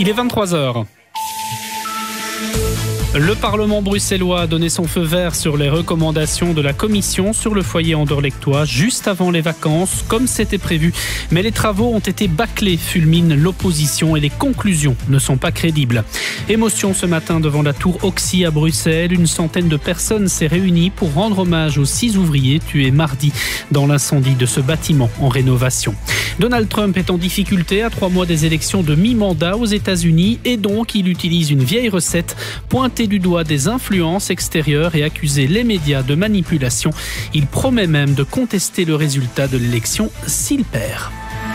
Il est 23h. Le Parlement bruxellois a donné son feu vert sur les recommandations de la Commission sur le foyer anderlechtois juste avant les vacances, comme c'était prévu. Mais les travaux ont été bâclés, fulmine l'opposition, et les conclusions ne sont pas crédibles. Émotion ce matin devant la tour Oxy à Bruxelles. Une centaine de personnes s'est réunie pour rendre hommage aux 6 ouvriers tués mardi dans l'incendie de ce bâtiment en rénovation. Donald Trump est en difficulté à 3 mois des élections de mi-mandat aux États-Unis et donc il utilise une vieille recette, pointer du doigt des influences extérieures et accuser les médias de manipulation. Il promet même de contester le résultat de l'élection s'il perd.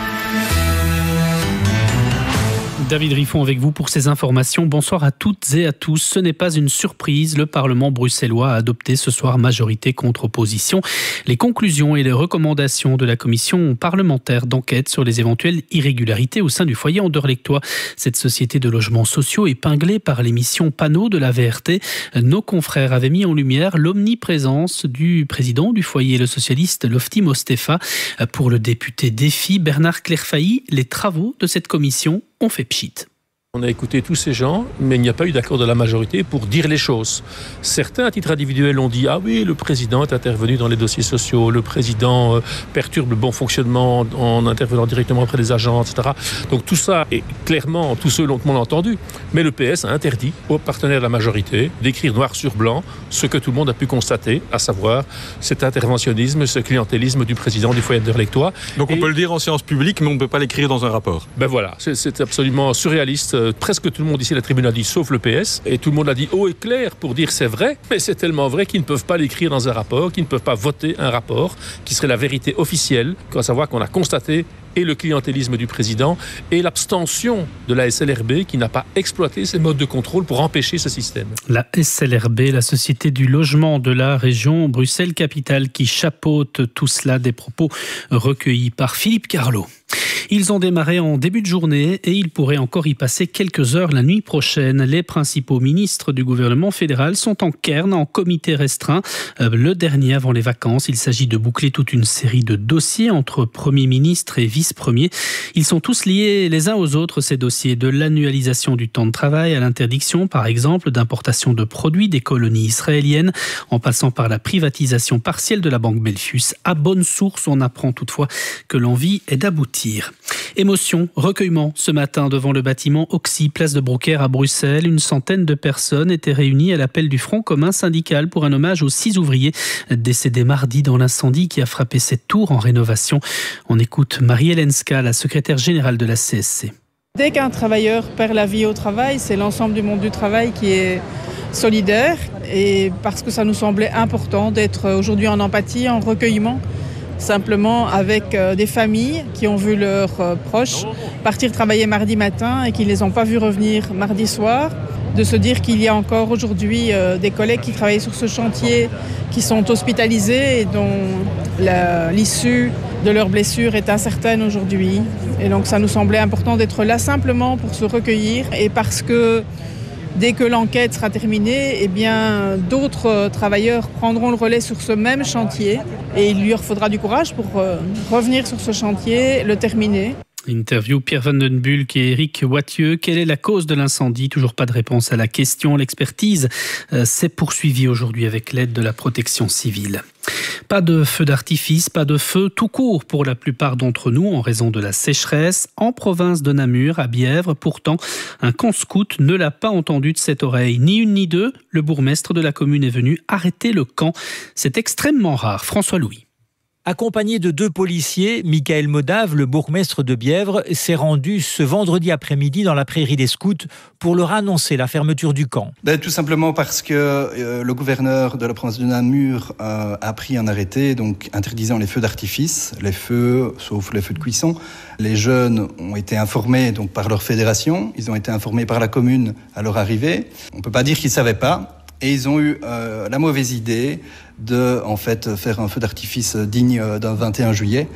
David Riffon avec vous pour ces informations. Bonsoir à toutes et à tous. Ce n'est pas une surprise. Le Parlement bruxellois a adopté ce soir majorité contre opposition les conclusions et les recommandations de la commission parlementaire d'enquête sur les éventuelles irrégularités au sein du foyer anderlechtois. Cette société de logements sociaux épinglée par l'émission Panneau de la VRT. Nos confrères avaient mis en lumière l'omniprésence du président du foyer, le socialiste Lofty Mostefa. Pour le député Défi, Bernard Clerfailly, les travaux de cette commission ont fait pchit. On a écouté tous ces gens, mais il n'y a pas eu d'accord de la majorité pour dire les choses. Certains, à titre individuel, ont dit « Ah oui, le président est intervenu dans les dossiers sociaux, le président perturbe le bon fonctionnement en intervenant directement auprès des agents, etc. » Donc tout ça est clairement, tous ceux l'ont entendu. Mais le PS a interdit aux partenaires de la majorité d'écrire noir sur blanc ce que tout le monde a pu constater, à savoir cet interventionnisme, ce clientélisme du président du foyer anderlechtois. Donc on peut le dire en séance publique, mais on ne peut pas l'écrire dans un rapport. Ben voilà, c'est absolument surréaliste. Presque tout le monde ici, la tribune a dit, sauf le PS, et tout le monde a dit haut et clair pour dire c'est vrai, mais c'est tellement vrai qu'ils ne peuvent pas l'écrire dans un rapport, qu'ils ne peuvent pas voter un rapport qui serait la vérité officielle, à savoir qu'on a constaté et le clientélisme du président et l'abstention de la SLRB qui n'a pas exploité ses modes de contrôle pour empêcher ce système. La SLRB, la Société du logement de la région Bruxelles-Capitale, qui chapeaute tout cela, des propos recueillis par Philippe Carlo. Ils ont démarré en début de journée et il pourrait encore y passer quelques heures la nuit prochaine. Les principaux ministres du gouvernement fédéral sont en cairn, en comité restreint. Le dernier avant les vacances, il s'agit de boucler toute une série de dossiers entre Premier ministre et vice-premier. Ils sont tous liés les uns aux autres, ces dossiers, de l'annualisation du temps de travail à l'interdiction, par exemple, d'importation de produits des colonies israéliennes, en passant par la privatisation partielle de la banque Belfius. À bonne source, on apprend toutefois que l'envie est d'aboutir. Émotion, recueillement ce matin devant le bâtiment Oxy, place de Brocaire à Bruxelles. Une centaine de personnes étaient réunies à l'appel du Front commun syndical pour un hommage aux 6 ouvriers décédés mardi dans l'incendie qui a frappé cette tour en rénovation. On écoute Marie-Hélène Ska, la secrétaire générale de la CSC. Dès qu'un travailleur perd la vie au travail, c'est l'ensemble du monde du travail qui est solidaire, et parce que ça nous semblait important d'être aujourd'hui en empathie, en recueillement, simplement avec des familles qui ont vu leurs proches partir travailler mardi matin et qui ne les ont pas vus revenir mardi soir, de se dire qu'il y a encore aujourd'hui des collègues qui travaillent sur ce chantier, qui sont hospitalisés et dont l'issue de leurs blessures est incertaine aujourd'hui. Et donc ça nous semblait important d'être là simplement pour se recueillir, et parce que dès que l'enquête sera terminée, eh bien, d'autres travailleurs prendront le relais sur ce même chantier et il leur faudra du courage pour revenir sur ce chantier, le terminer. Interview Pierre Van den Bulck et Eric Wattieux. Quelle est la cause de l'incendie ? Toujours pas de réponse à la question. L'expertise s'est poursuivie aujourd'hui avec l'aide de la protection civile. Pas de feu d'artifice, pas de feu tout court pour la plupart d'entre nous en raison de la sécheresse. En province de Namur, à Bièvre, pourtant, un camp scout ne l'a pas entendu de cette oreille. Ni une ni deux, le bourgmestre de la commune est venu arrêter le camp. C'est extrêmement rare. François Louis. Accompagné de 2 policiers, Michael Modave, le bourgmestre de Bièvre, s'est rendu ce vendredi après-midi dans la prairie des scouts pour leur annoncer la fermeture du camp. Tout simplement parce que le gouverneur de la province de Namur a pris un arrêté donc interdisant les feux d'artifice, les feux, sauf les feux de cuisson. Les jeunes ont été informés donc par leur fédération, ils ont été informés par la commune à leur arrivée. On ne peut pas dire qu'ils ne savaient pas. Et ils ont eu la mauvaise idée de faire un feu d'artifice digne d'un 21 juillet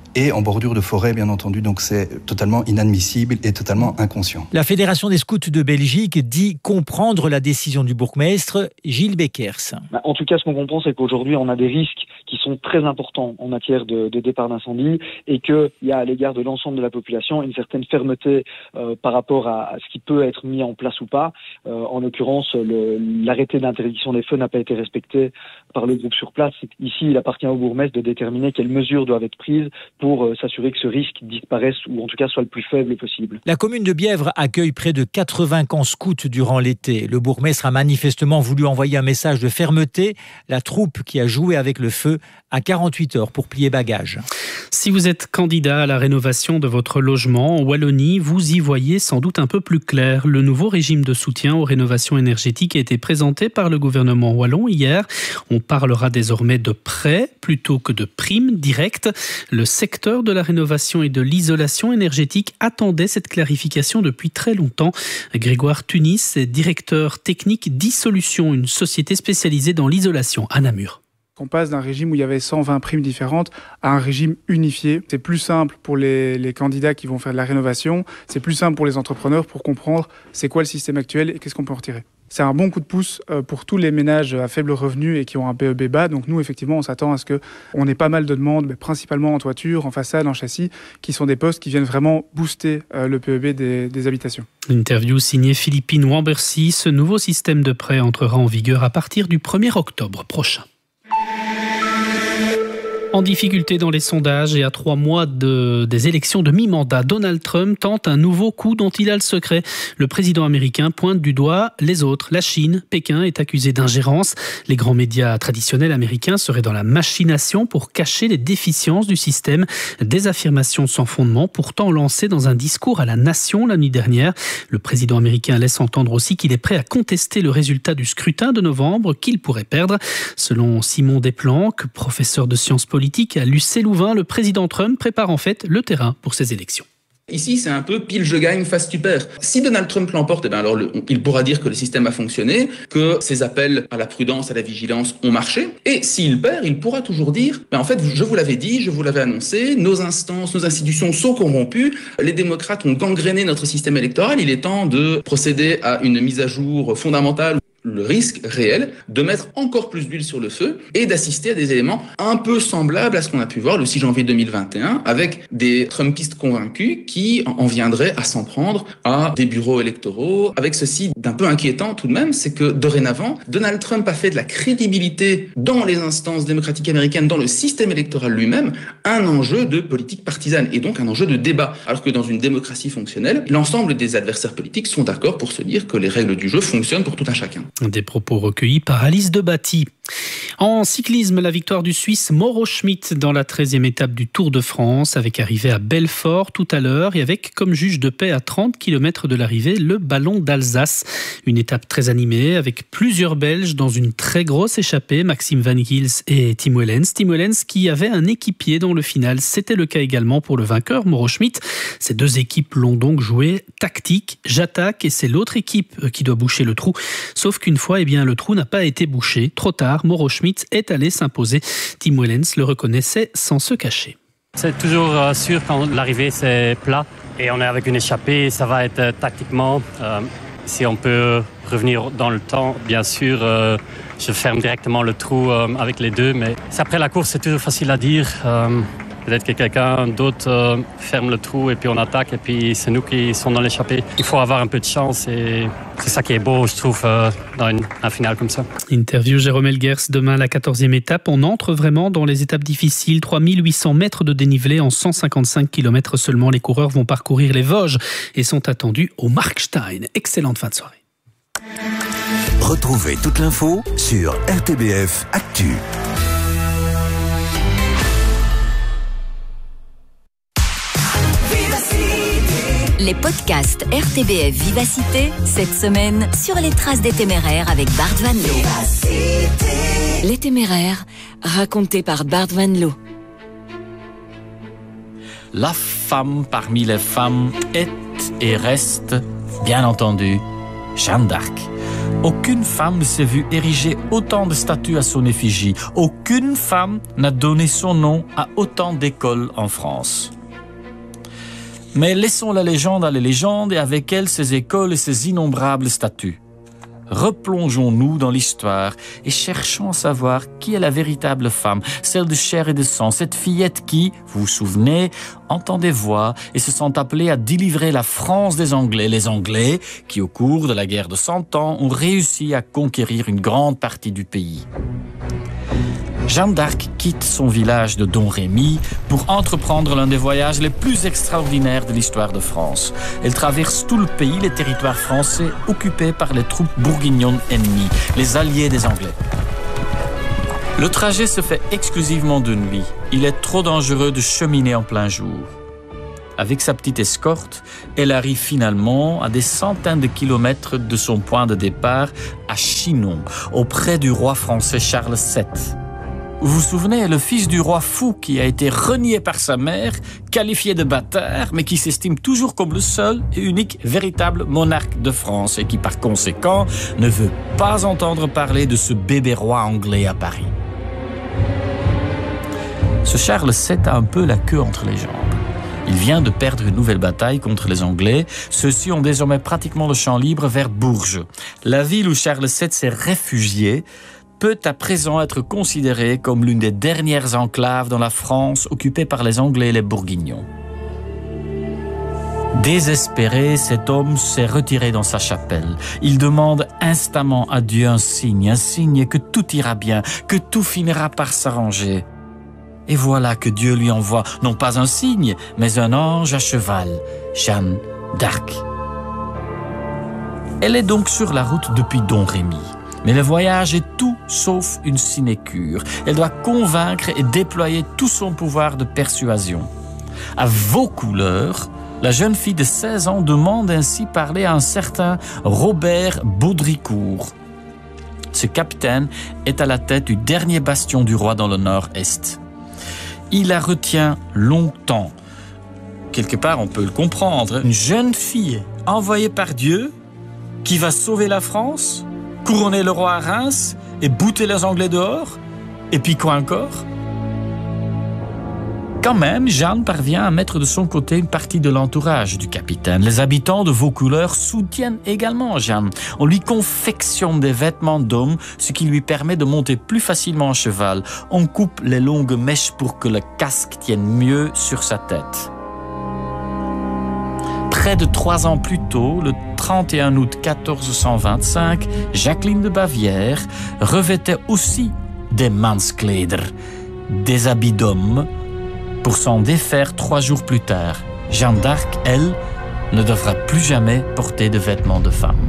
et en bordure de forêt, bien entendu. Donc c'est totalement inadmissible et totalement inconscient. La Fédération des scouts de Belgique dit comprendre la décision du bourgmestre Gilles Beckers. En tout cas, ce qu'on comprend, c'est qu'aujourd'hui, on a des risques qui sont très importants en matière de départ d'incendie et qu'il y a à l'égard de l'ensemble de la population une certaine fermeté par rapport à ce qui peut être mis en place ou pas. En l'occurrence, l'arrêté d'interdiction des feux n'a pas été respecté par le groupe sur place. Ici, il appartient au bourgmestre de déterminer quelles mesures doivent être prises pour s'assurer que ce risque disparaisse ou en tout cas soit le plus faible possible. La commune de Bièvre accueille près de 80 camps scouts durant l'été. Le bourgmestre a manifestement voulu envoyer un message de fermeté. La troupe qui a joué avec le feu a 48 heures pour plier bagages. Si vous êtes candidat à la rénovation de votre logement en Wallonie, vous y voyez sans doute un peu plus clair. Le nouveau régime de soutien aux rénovations énergétiques a été présenté par le gouvernement wallon hier. On parlera désormais de prêts plutôt que de primes directes. Le secteur de la rénovation et de l'isolation énergétique attendait cette clarification depuis très longtemps. Grégoire Tunis est directeur technique d'e-Solutions, une société spécialisée dans l'isolation à Namur. On passe d'un régime où il y avait 120 primes différentes à un régime unifié. C'est plus simple pour les candidats qui vont faire de la rénovation, c'est plus simple pour les entrepreneurs pour comprendre c'est quoi le système actuel et qu'est-ce qu'on peut en retirer. C'est un bon coup de pouce pour tous les ménages à faible revenu et qui ont un PEB bas. Donc nous, effectivement, on s'attend à ce qu'on ait pas mal de demandes, mais principalement en toiture, en façade, en châssis, qui sont des postes qui viennent vraiment booster le PEB des habitations. Interview signée Philippine Wambercy. Ce nouveau système de prêt entrera en vigueur à partir du 1er octobre prochain. En difficulté dans les sondages et à 3 mois des élections de mi-mandat, Donald Trump tente un nouveau coup dont il a le secret. Le président américain pointe du doigt les autres. La Chine, Pékin est accusé d'ingérence. Les grands médias traditionnels américains seraient dans la machination pour cacher les déficiences du système. Des affirmations sans fondement, pourtant lancées dans un discours à la nation la nuit dernière. Le président américain laisse entendre aussi qu'il est prêt à contester le résultat du scrutin de novembre qu'il pourrait perdre. Selon Simon Desplanques, professeur de sciences politiques à l'UC Louvain, le président Trump prépare en fait le terrain pour ces élections. Ici, c'est un peu pile je gagne, face tu perds. Si Donald Trump l'emporte, alors il pourra dire que le système a fonctionné, que ses appels à la prudence, à la vigilance ont marché. Et s'il perd, il pourra toujours dire, en fait, je vous l'avais dit, je vous l'avais annoncé, nos instances, nos institutions sont corrompues, les démocrates ont gangréné notre système électoral, il est temps de procéder à une mise à jour fondamentale. Le risque réel de mettre encore plus d'huile sur le feu et d'assister à des éléments un peu semblables à ce qu'on a pu voir le 6 janvier 2021 avec des Trumpistes convaincus qui en viendraient à s'en prendre à des bureaux électoraux. Avec ceci d'un peu inquiétant tout de même, c'est que dorénavant, Donald Trump a fait de la crédibilité dans les instances démocratiques américaines, dans le système électoral lui-même, un enjeu de politique partisane et donc un enjeu de débat. Alors que dans une démocratie fonctionnelle, l'ensemble des adversaires politiques sont d'accord pour se dire que les règles du jeu fonctionnent pour tout un chacun. Des propos recueillis par Alice Debatty. En cyclisme, la victoire du Suisse Mauro Schmid dans la 13e étape du Tour de France, avec arrivée à Belfort tout à l'heure et avec comme juge de paix à 30 km de l'arrivée le Ballon d'Alsace. Une étape très animée avec plusieurs Belges dans une très grosse échappée, Maxime Van Gils et Tim Wellens. Tim Wellens qui avait un équipier dans le final. C'était le cas également pour le vainqueur Mauro Schmid. Ces deux équipes l'ont donc joué tactique. J'attaque et c'est l'autre équipe qui doit boucher le trou. Sauf qu'une fois, le trou n'a pas été bouché. Trop tard, Mauro Schmid est allé s'imposer. Tim Wellens le reconnaissait sans se cacher. C'est toujours sûr quand l'arrivée c'est plat et on est avec une échappée, ça va être tactiquement. Si on peut revenir dans le temps, bien sûr, je ferme directement le trou avec les deux. Mais après la course, c'est toujours facile à dire. Peut-être que quelqu'un d'autre ferme le trou et puis on attaque et puis c'est nous qui sommes dans l'échappée. Il faut avoir un peu de chance et c'est ça qui est beau, je trouve, dans un final comme ça. Interview Jérôme Elgers, demain la 14e étape. On entre vraiment dans les étapes difficiles. 3800 mètres de dénivelé en 155 km seulement. Les coureurs vont parcourir les Vosges et sont attendus au Markstein. Excellente fin de soirée. Retrouvez toute l'info sur RTBF Actu. Les podcasts RTBF Vivacité, cette semaine, sur les traces des téméraires avec Bart Van Loo. Les téméraires, racontés par Bart Van Loo. La femme parmi les femmes est et reste, bien entendu, Jeanne d'Arc. Aucune femme ne s'est vue ériger autant de statues à son effigie. Aucune femme n'a donné son nom à autant d'écoles en France. Mais laissons la légende à la légende et avec elle ses écoles et ses innombrables statues. Replongeons-nous dans l'histoire et cherchons à savoir qui est la véritable femme, celle de chair et de sang, cette fillette qui, vous vous souvenez, entend des voix et se sent appelée à délivrer la France des Anglais. Les Anglais qui, au cours de la guerre de 100 ans, ont réussi à conquérir une grande partie du pays. Jeanne d'Arc quitte son village de Domrémy pour entreprendre l'un des voyages les plus extraordinaires de l'histoire de France. Elle traverse tout le pays, les territoires français occupés par les troupes bourguignonnes ennemies, les alliés des Anglais. Le trajet se fait exclusivement de nuit. Il est trop dangereux de cheminer en plein jour. Avec sa petite escorte, elle arrive finalement à des centaines de kilomètres de son point de départ, à Chinon, auprès du roi français Charles VII. Vous vous souvenez, le fils du roi fou qui a été renié par sa mère, qualifié de bâtard, mais qui s'estime toujours comme le seul et unique véritable monarque de France et qui, par conséquent, ne veut pas entendre parler de ce bébé roi anglais à Paris. Ce Charles VII a un peu la queue entre les jambes. Il vient de perdre une nouvelle bataille contre les Anglais. Ceux-ci ont désormais pratiquement le champ libre vers Bourges. La ville où Charles VII s'est réfugié peut à présent être considérée comme l'une des dernières enclaves dans la France occupée par les Anglais et les Bourguignons. Désespéré, cet homme s'est retiré dans sa chapelle. Il demande instamment à Dieu un signe que tout ira bien, que tout finira par s'arranger. Et voilà que Dieu lui envoie non pas un signe, mais un ange à cheval, Jeanne d'Arc. Elle est donc sur la route depuis Domrémy. Mais le voyage est tout sauf une sinécure. Elle doit convaincre et déployer tout son pouvoir de persuasion. À Vaucouleurs, la jeune fille de 16 ans demande ainsi parler à un certain Robert Baudricourt. Ce capitaine est à la tête du dernier bastion du roi dans le nord-est. Il la retient longtemps. Quelque part, on peut le comprendre. Une jeune fille envoyée par Dieu qui va sauver la France, couronner le roi à Reims et bouter les Anglais dehors? Et puis quoi encore? Quand même, Jeanne parvient à mettre de son côté une partie de l'entourage du capitaine. Les habitants de Vaucouleurs soutiennent également Jeanne. On lui confectionne des vêtements d'homme, ce qui lui permet de monter plus facilement à cheval. On coupe les longues mèches pour que le casque tienne mieux sur sa tête. Près de 3 ans plus tôt, le 31 août 1425, Jacqueline de Bavière revêtait aussi des Manskleider, des habits d'homme, pour s'en défaire 3 jours plus tard. Jeanne d'Arc, elle, ne devra plus jamais porter de vêtements de femme.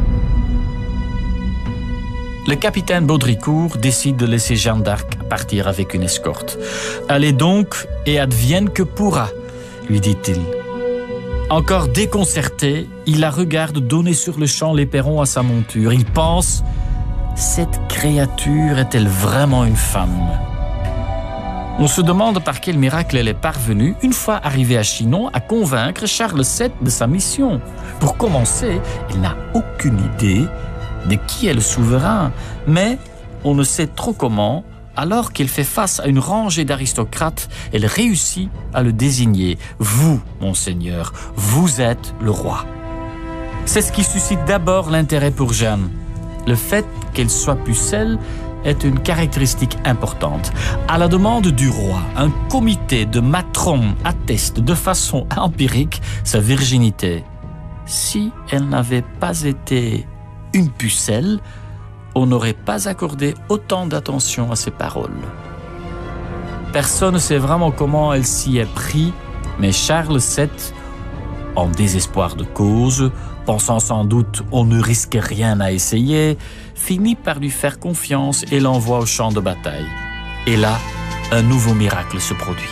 Le capitaine Baudricourt décide de laisser Jeanne d'Arc partir avec une escorte. « Allez donc et advienne que pourra », lui dit-il. Encore déconcerté, il la regarde donner sur le champ l'éperon à sa monture. Il pense, cette créature est-elle vraiment une femme? On se demande par quel miracle elle est parvenue, une fois arrivée à Chinon, à convaincre Charles VII de sa mission. Pour commencer, elle n'a aucune idée de qui est le souverain, mais on ne sait trop comment. Alors qu'elle fait face à une rangée d'aristocrates, elle réussit à le désigner. Vous, monseigneur, vous êtes le roi. C'est ce qui suscite d'abord l'intérêt pour Jeanne. Le fait qu'elle soit pucelle est une caractéristique importante. À la demande du roi, un comité de matrones atteste de façon empirique sa virginité. Si elle n'avait pas été une pucelle, on n'aurait pas accordé autant d'attention à ses paroles. Personne ne sait vraiment comment elle s'y est pris, mais Charles VII, en désespoir de cause, pensant sans doute on ne risque rien à essayer, finit par lui faire confiance et l'envoie au champ de bataille. Et là, un nouveau miracle se produit.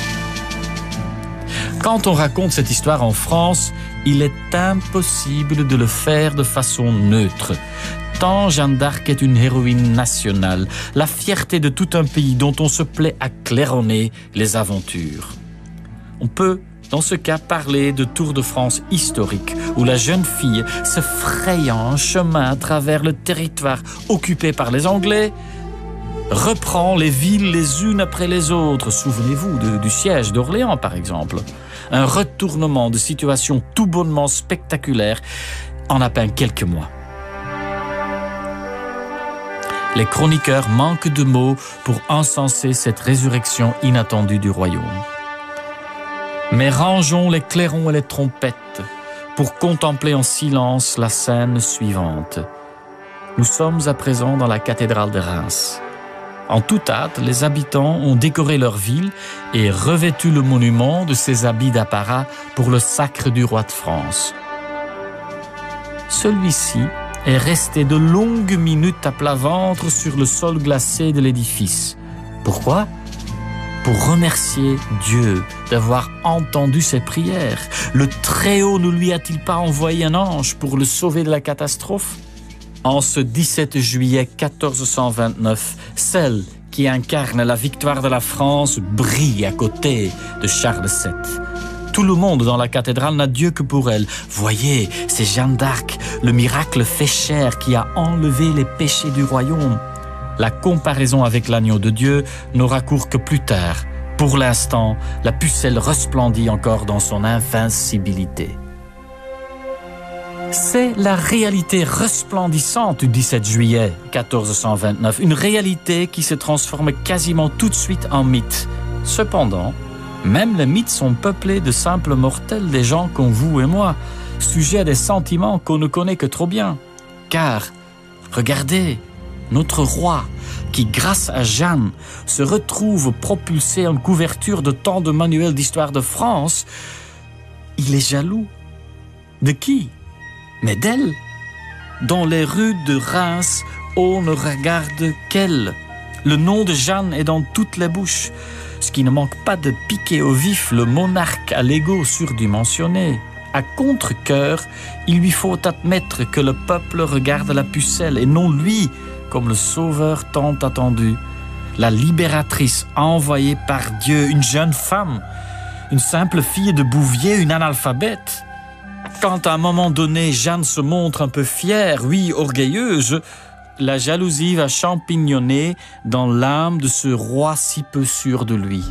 Quand on raconte cette histoire en France, il est impossible de le faire de façon neutre. Tant Jeanne d'Arc est une héroïne nationale, la fierté de tout un pays dont on se plaît à claironner les aventures. On peut dans ce cas, parler de Tour de France historique, où la jeune fille, se frayant un chemin à travers le territoire occupé par les Anglais, reprend les villes les unes après les autres. Souvenez-vous du siège d'Orléans, par exemple. Un retournement de situation tout bonnement spectaculaire en à peine quelques mois. Les chroniqueurs manquent de mots pour encenser cette résurrection inattendue du royaume. Mais rangeons les clairons et les trompettes pour contempler en silence la scène suivante. Nous sommes à présent dans la cathédrale de Reims. En toute hâte, les habitants ont décoré leur ville et revêtu le monument de ses habits d'apparat pour le sacre du roi de France. Celui-ci est resté de longues minutes à plat ventre sur le sol glacé de l'édifice. Pourquoi ? Pour remercier Dieu d'avoir entendu ses prières. Le Très-Haut ne lui a-t-il pas envoyé un ange pour le sauver de la catastrophe ? En ce 17 juillet 1429, celle qui incarne la victoire de la France brille à côté de Charles VII. Tout le monde dans la cathédrale n'a Dieu que pour elle. Voyez, c'est Jeanne d'Arc, le miracle fait chair qui a enlevé les péchés du royaume. La comparaison avec l'agneau de Dieu n'aura cours que plus tard. Pour l'instant, la pucelle resplendit encore dans son invincibilité. C'est la réalité resplendissante du 17 juillet 1429, une réalité qui se transforme quasiment tout de suite en mythe. Cependant, même les mythes sont peuplés de simples mortels, des gens comme vous et moi, sujets à des sentiments qu'on ne connaît que trop bien. Car, regardez, notre roi, qui grâce à Jeanne se retrouve propulsé en couverture de tant de manuels d'histoire de France, il est jaloux. De qui ? Mais d'elle. Dans les rues de Reims, on ne regarde qu'elle. Le nom de Jeanne est dans toutes les bouches, ce qui ne manque pas de piquer au vif le monarque à l'ego surdimensionné. À contre-cœur, il lui faut admettre que le peuple regarde la pucelle et non lui comme le sauveur tant attendu, la libératrice envoyée par Dieu, une jeune femme, une simple fille de Bouvier, une analphabète. Quand à un moment donné, Jeanne se montre un peu fière, oui, orgueilleuse, la jalousie va champignonner dans l'âme de ce roi si peu sûr de lui.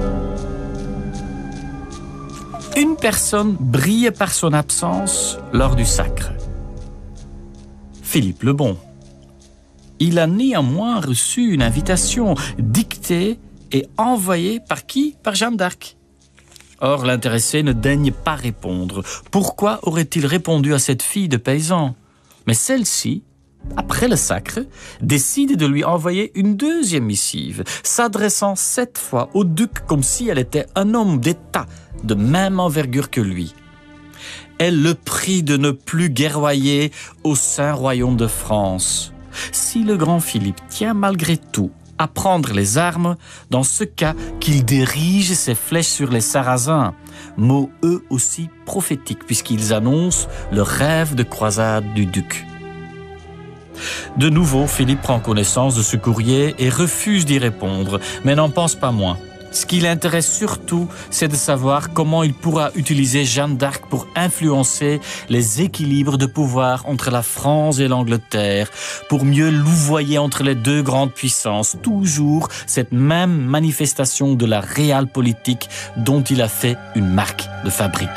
Une personne brille par son absence lors du sacre. Philippe le Bon. Il a néanmoins reçu une invitation dictée et envoyée par qui ? Par Jeanne d'Arc. Or, l'intéressé ne daigne pas répondre. Pourquoi aurait-il répondu à cette fille de paysan ? Mais celle-ci, après le sacre, décide de lui envoyer une deuxième missive, s'adressant cette fois au duc comme si elle était un homme d'État de même envergure que lui. Elle le prie de ne plus guerroyer au saint royaume de France. Si le grand Philippe tient malgré tout à prendre les armes, dans ce cas qu'il dirige ses flèches sur les Sarrasins, mots eux aussi prophétiques puisqu'ils annoncent le rêve de croisade du duc. De nouveau, Philippe prend connaissance de ce courrier et refuse d'y répondre, mais n'en pense pas moins. Ce qui l'intéresse surtout, c'est de savoir comment il pourra utiliser Jeanne d'Arc pour influencer les équilibres de pouvoir entre la France et l'Angleterre, pour mieux louvoyer entre les deux grandes puissances, toujours cette même manifestation de la réelle politique dont il a fait une marque de fabrique.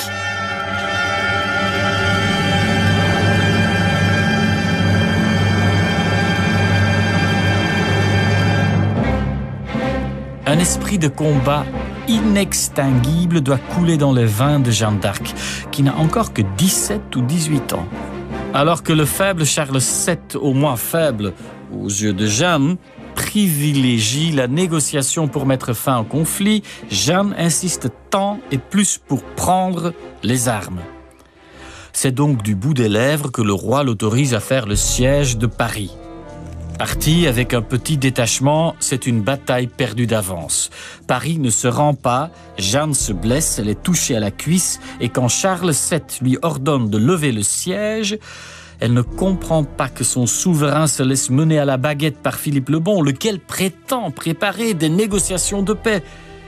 Un esprit de combat inextinguible doit couler dans les veins de Jeanne d'Arc, qui n'a encore que 17 ou 18 ans. Alors que le faible Charles VII, au moins faible aux yeux de Jeanne, privilégie la négociation pour mettre fin au conflit, Jeanne insiste tant et plus pour prendre les armes. C'est donc du bout des lèvres que le roi l'autorise à faire le siège de Paris. Parti avec un petit détachement, c'est une bataille perdue d'avance. Paris ne se rend pas, Jeanne se blesse, elle est touchée à la cuisse, et quand Charles VII lui ordonne de lever le siège, elle ne comprend pas que son souverain se laisse mener à la baguette par Philippe le Bon, lequel prétend préparer des négociations de paix.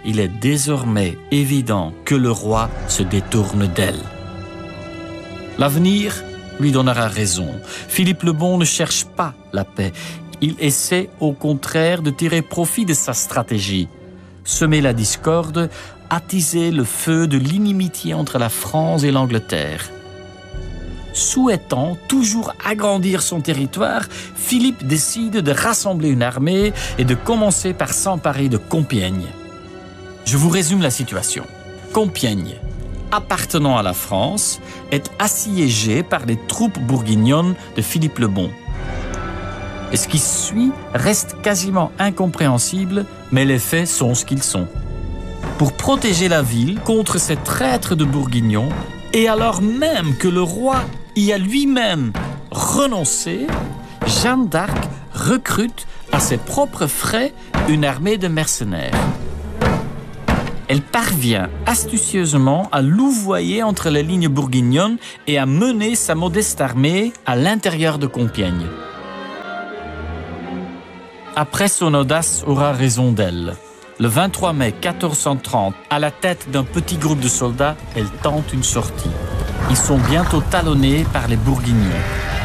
il est désormais évident que le roi se détourne d'elle. L'avenir lui donnera raison. Philippe le Bon ne cherche pas la paix. Il essaie au contraire de tirer profit de sa stratégie. Semer la discorde, attiser le feu de l'inimitié entre la France et l'Angleterre. Souhaitant toujours agrandir son territoire, Philippe décide de rassembler une armée et de commencer par s'emparer de Compiègne. Je vous résume la situation. Compiègne, appartenant à la France, est assiégée par les troupes bourguignonnes de Philippe le Bon. Et ce qui suit reste quasiment incompréhensible, mais les faits sont ce qu'ils sont. Pour protéger la ville contre ces traîtres de Bourguignons, et alors même que le roi y a lui-même renoncé, Jeanne d'Arc recrute à ses propres frais une armée de mercenaires. Elle parvient astucieusement à louvoyer entre les lignes bourguignonnes et à mener sa modeste armée à l'intérieur de Compiègne. Après, son audace aura raison d'elle. Le 23 mai 1430, à la tête d'un petit groupe de soldats, elle tente une sortie. Ils sont bientôt talonnés par les Bourguignons.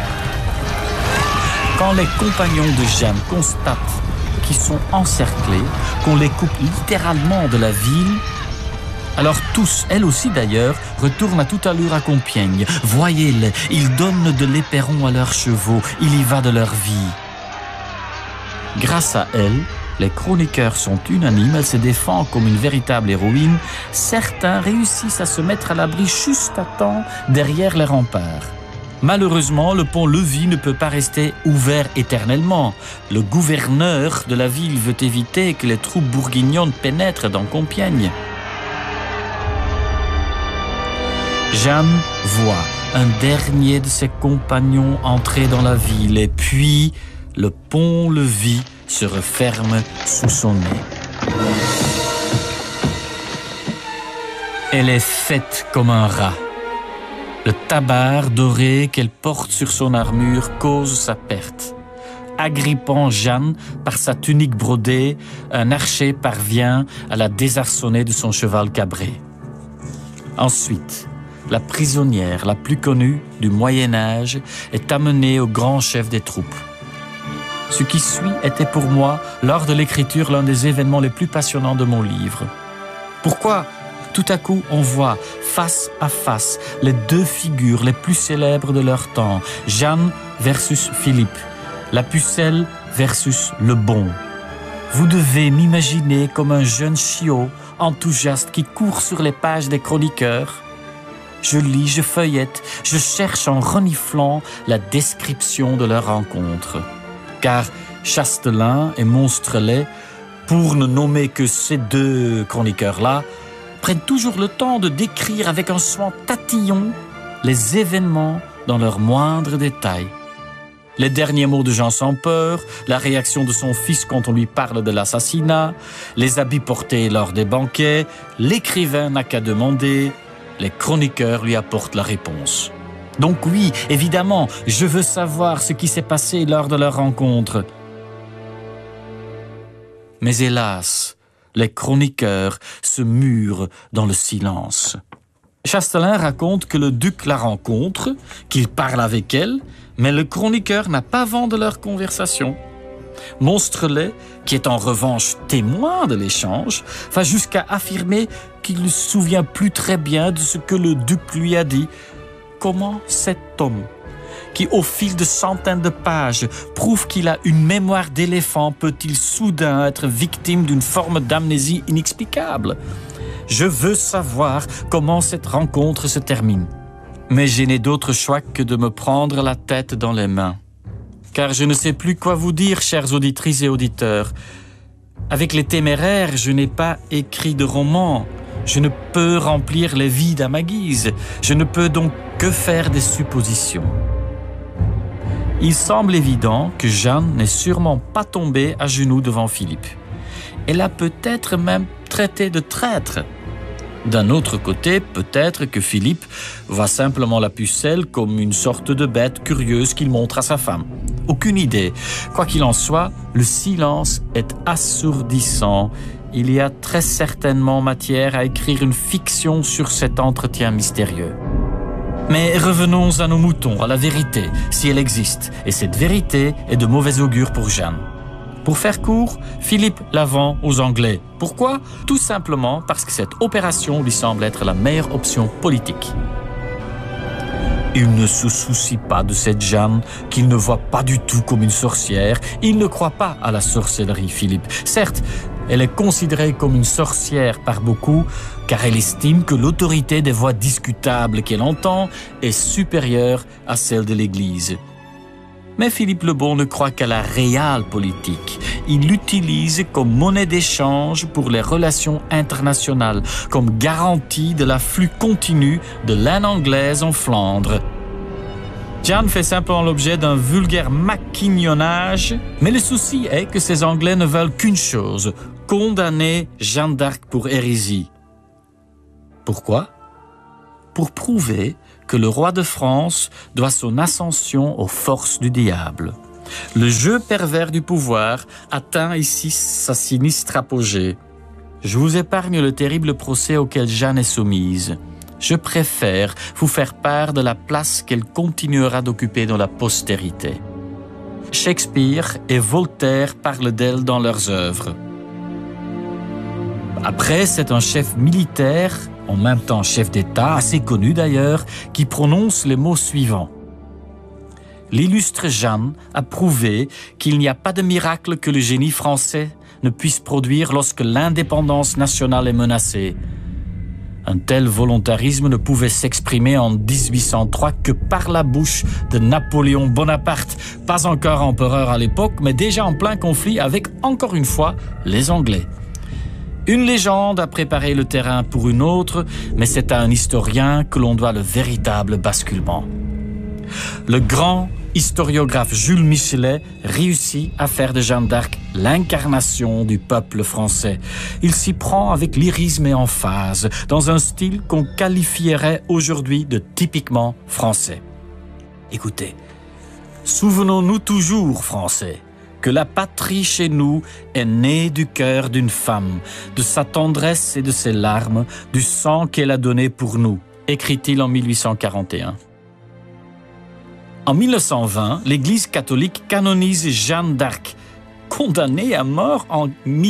Quand les compagnons de Jeanne constatent qu'ils sont encerclés, qu'on les coupe littéralement de la ville, alors tous, elle aussi d'ailleurs, retournent à toute allure à Compiègne. Voyez-les, ils donnent de l'éperon à leurs chevaux, il y va de leur vie. Grâce à elle, les chroniqueurs sont unanimes, elle se défend comme une véritable héroïne. Certains réussissent à se mettre à l'abri juste à temps derrière les remparts. Malheureusement, le pont-levis ne peut pas rester ouvert éternellement. Le gouverneur de la ville veut éviter que les troupes bourguignonnes pénètrent dans Compiègne. Jeanne voit un dernier de ses compagnons entrer dans la ville et puis le pont-levis se referme sous son nez. Elle est faite comme un rat. Le tabard doré qu'elle porte sur son armure cause sa perte. Agrippant Jeanne par sa tunique brodée, un archer parvient à la désarçonner de son cheval cabré. Ensuite, la prisonnière la plus connue du Moyen-Âge est amenée au grand chef des troupes. Ce qui suit était pour moi, lors de l'écriture, l'un des événements les plus passionnants de mon livre. Pourquoi, tout à coup, on voit face à face les deux figures les plus célèbres de leur temps, Jeanne versus Philippe, la pucelle versus le bon. Vous devez m'imaginer comme un jeune chiot enthousiaste qui court sur les pages des chroniqueurs. Je lis, je feuillette, je cherche en reniflant la description de leur rencontre. Car Chastelain et Monstrelet, pour ne nommer que ces deux chroniqueurs-là, prennent toujours le temps de décrire avec un soin tatillon les événements dans leurs moindres détails. Les derniers mots de Jean sans peur, la réaction de son fils quand on lui parle de l'assassinat, les habits portés lors des banquets, l'écrivain n'a qu'à demander, les chroniqueurs lui apportent la réponse. Donc oui, évidemment, je veux savoir ce qui s'est passé lors de leur rencontre. Mais hélas, les chroniqueurs se murent dans le silence. Chastelain raconte que le duc la rencontre, qu'il parle avec elle, mais le chroniqueur n'a pas vent de leur conversation. Monstrelet, qui est en revanche témoin de l'échange, va jusqu'à affirmer qu'il ne se souvient plus très bien de ce que le duc lui a dit. Comment cet homme, qui au fil de centaines de pages prouve qu'il a une mémoire d'éléphant, peut-il soudain être victime d'une forme d'amnésie inexplicable? Je veux savoir comment cette rencontre se termine. Mais je n'ai d'autre choix que de me prendre la tête dans les mains. Car je ne sais plus quoi vous dire, chères auditrices et auditeurs. Avec les Téméraires, je n'ai pas écrit de roman. Je ne peux remplir les vides à ma guise. Je ne peux donc que faire des suppositions. Il semble évident que Jeanne n'est sûrement pas tombée à genoux devant Philippe. Elle a peut-être même traité de traître. D'un autre côté, peut-être que Philippe voit simplement la pucelle comme une sorte de bête curieuse qu'il montre à sa femme. Aucune idée. Quoi qu'il en soit, le silence est assourdissant il y a très certainement matière à écrire une fiction sur cet entretien mystérieux. Mais revenons à nos moutons, à la vérité, si elle existe. Et cette vérité est de mauvais augure pour Jeanne. Pour faire court, Philippe la vend aux Anglais. Pourquoi ? Tout simplement parce que cette opération lui semble être la meilleure option politique. Il ne se soucie pas de cette Jeanne qu'il ne voit pas du tout comme une sorcière. Il ne croit pas à la sorcellerie, Philippe. Certes, elle est considérée comme une sorcière par beaucoup, car elle estime que l'autorité des voix discutables qu'elle entend est supérieure à celle de l'Église. Mais Philippe le Bon ne croit qu'à la réelle politique. Il l'utilise comme monnaie d'échange pour les relations internationales, comme garantie de l'afflux continu de laine anglaise en Flandre. Jeanne fait simplement l'objet d'un vulgaire maquignonnage, mais le souci est que ces Anglais ne veulent qu'une chose, condamner Jeanne d'Arc pour hérésie. Pourquoi ? Pour prouver que le roi de France doit son ascension aux forces du diable. Le jeu pervers du pouvoir atteint ici sa sinistre apogée. Je vous épargne le terrible procès auquel Jeanne est soumise. Je préfère vous faire part de la place qu'elle continuera d'occuper dans la postérité. Shakespeare et Voltaire parlent d'elle dans leurs œuvres. Après, c'est un chef militaire, en même temps chef d'État, assez connu d'ailleurs, qui prononce les mots suivants. L'illustre Jeanne a prouvé qu'il n'y a pas de miracle que le génie français ne puisse produire lorsque l'indépendance nationale est menacée. Un tel volontarisme ne pouvait s'exprimer en 1803 que par la bouche de Napoléon Bonaparte, pas encore empereur à l'époque, mais déjà en plein conflit avec, encore une fois, les Anglais. Une légende a préparé le terrain pour une autre, mais c'est à un historien que l'on doit le véritable basculement. Le grand historiographe Jules Michelet réussit à faire de Jeanne d'Arc l'incarnation du peuple français. Il s'y prend avec lyrisme et emphase, dans un style qu'on qualifierait aujourd'hui de typiquement français. Écoutez, souvenons-nous toujours, Français, que la patrie chez nous est née du cœur d'une femme, de sa tendresse et de ses larmes, du sang qu'elle a donné pour nous, écrit-il en 1841. En 1920, l'Église catholique canonise Jeanne d'Arc, condamnée à mort en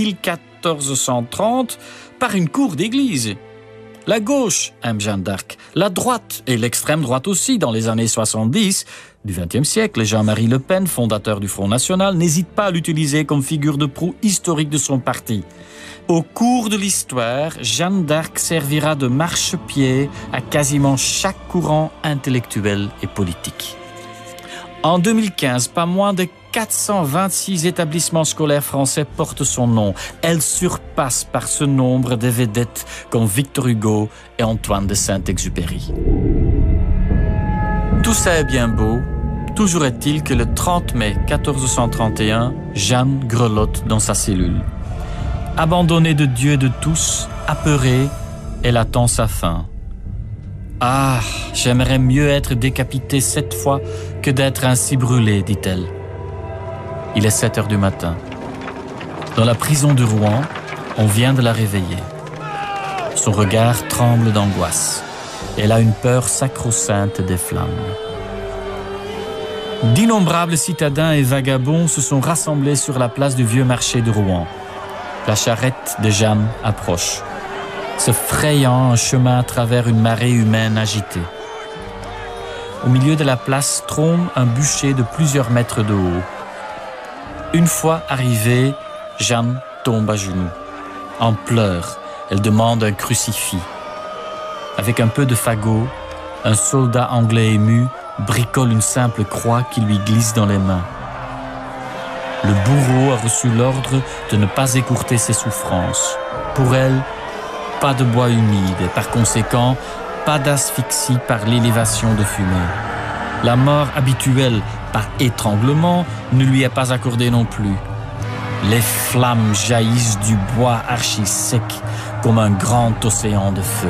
1430 par une cour d'église. La gauche aime Jeanne d'Arc, la droite et l'extrême droite aussi dans les années 70 du XXe siècle. Jean-Marie Le Pen, fondateur du Front National, n'hésite pas à l'utiliser comme figure de proue historique de son parti. Au cours de l'histoire, Jeanne d'Arc servira de marchepied à quasiment chaque courant intellectuel et politique. En 2015, pas moins de 426 établissements scolaires français portent son nom. Elle surpasse par ce nombre des vedettes comme Victor Hugo et Antoine de Saint-Exupéry. Tout ça est bien beau, toujours est-il que le 30 mai 1431, Jeanne grelotte dans sa cellule. Abandonnée de Dieu et de tous, apeurée, elle attend sa fin. Ah, j'aimerais mieux être décapitée 7 fois que d'être ainsi brûlée, dit-elle. Il est 7 heures du matin. Dans la prison de Rouen, on vient de la réveiller. Son regard tremble d'angoisse. Elle a une peur sacro-sainte des flammes. D'innombrables citadins et vagabonds se sont rassemblés sur la place du vieux marché de Rouen. La charrette de Jeanne approche, se frayant un chemin à travers une marée humaine agitée. Au milieu de la place trône un bûcher de plusieurs mètres de haut. Une fois arrivée, Jeanne tombe à genoux. En pleurs, elle demande un crucifix. Avec un peu de fagot, un soldat anglais ému bricole une simple croix qui lui glisse dans les mains. Le bourreau a reçu l'ordre de ne pas écourter ses souffrances. Pour elle, pas de bois humide et par conséquent, pas d'asphyxie par l'élévation de fumée. La mort habituelle par étranglement ne lui est pas accordée non plus. Les flammes jaillissent du bois archi sec comme un grand océan de feu.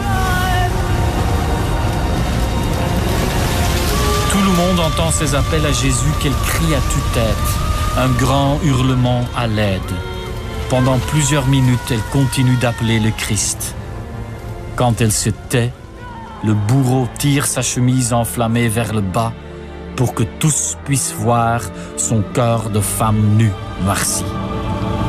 Tout le monde entend ces appels à Jésus qu'elle crie à tue-tête, un grand hurlement à l'aide. Pendant plusieurs minutes, elle continue d'appeler le Christ. Quand elle se tait, le bourreau tire sa chemise enflammée vers le bas pour que tous puissent voir son corps de femme nue noirci.